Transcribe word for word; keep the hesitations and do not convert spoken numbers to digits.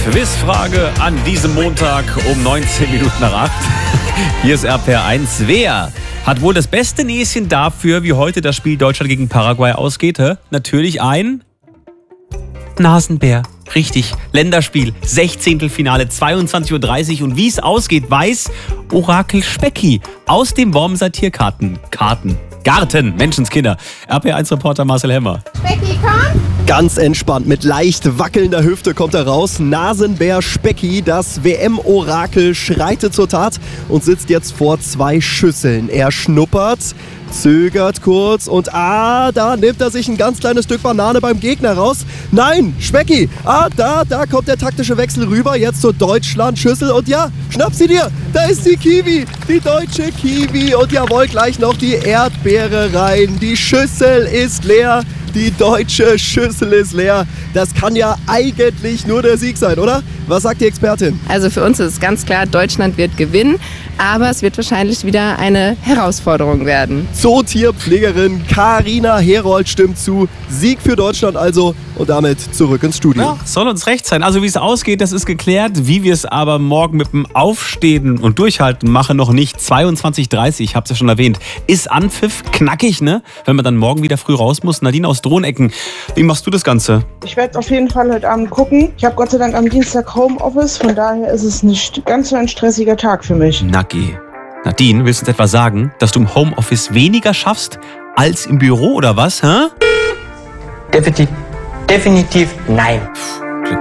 Quizfrage an diesem Montag um neunzehn Minuten nach acht. Hier ist R P R eins. Wer hat wohl das beste Näschen dafür, wie heute das Spiel Deutschland gegen Paraguay ausgeht? Hä? Natürlich ein Nasenbär. Richtig. Länderspiel. Sechzehntelfinale, zweiundzwanzig Uhr dreißig. Und wie es ausgeht, weiß Orakel Specki aus dem Wormser Tiergarten. Karten. Garten. Menschenskinder. R P R eins Reporter Marcel Hemmer. Specki, komm! Ganz entspannt, mit leicht wackelnder Hüfte kommt er raus. Nasenbär Specki, das W M-Orakel, schreitet zur Tat und sitzt jetzt vor zwei Schüsseln. Er schnuppert, zögert kurz und ah, da nimmt er sich ein ganz kleines Stück Banane beim Gegner raus. Nein, Specki, ah, da, da kommt der taktische Wechsel rüber, jetzt zur Deutschland-Schüssel und ja, schnapp sie dir, da ist die Kiwi, die deutsche Kiwi und jawohl, gleich noch die Erdbeere rein. Die Schüssel ist leer. Die deutsche Schüssel ist leer. Das kann ja eigentlich nur der Sieg sein, oder? Was sagt die Expertin? Also für uns ist es ganz klar, Deutschland wird gewinnen, aber es wird wahrscheinlich wieder eine Herausforderung werden. Zootierpflegerin Carina Herold stimmt zu. Sieg für Deutschland also und damit zurück ins Studio. Ja, soll uns recht sein. Also wie es ausgeht, das ist geklärt. Wie wir es aber morgen mit dem Aufstehen und Durchhalten machen, noch nicht. zweiundzwanzig Uhr dreißig, ich habe es ja schon erwähnt, ist Anpfiff knackig, ne? Wenn man dann morgen wieder früh raus muss. Nadine aus Drohnecken, wie machst du das Ganze? Ich werde auf jeden Fall heute Abend gucken. Ich habe Gott sei Dank am Dienstag Homeoffice, von daher ist es nicht ganz so ein stressiger Tag für mich. Nacki. Nadine, willst du uns etwa sagen, dass du im Homeoffice weniger schaffst als im Büro oder was? Hä? Definitiv, definitiv nein.